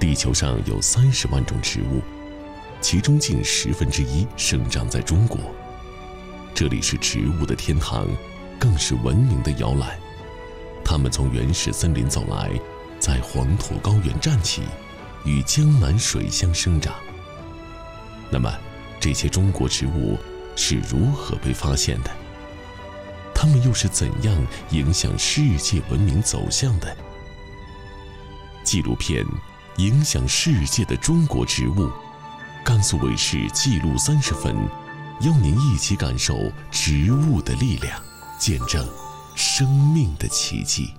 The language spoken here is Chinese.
地球上有30万种植物，其中近1/10生长在中国。这里是植物的天堂，更是文明的摇篮。它们从原始森林走来，在黄土高原站起，与江南水乡生长。那么，这些中国植物是如何被发现的？它们又是怎样影响世界文明走向的？纪录片《影响世界的中国植物》，甘肃卫视纪录30分，邀您一起感受植物的力量，见证生命的奇迹。